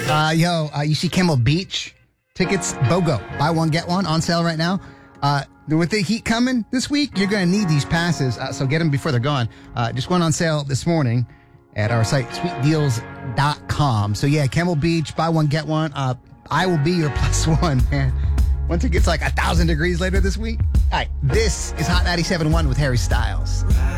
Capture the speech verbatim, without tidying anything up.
Uh, yo, uh, you see Camel Beach tickets, BOGO, buy one, get one, on sale right now. Uh, with the heat coming this week, you're going to need these passes, uh, so get them before they're gone. Uh, just went on sale this morning at our site, sweet deals dot com. So yeah, Camel Beach, buy one, get one. Uh, I will be your plus one, man. Once it gets like a thousand degrees later this week. All right, this is Hot ninety-seven point one with Harry Styles.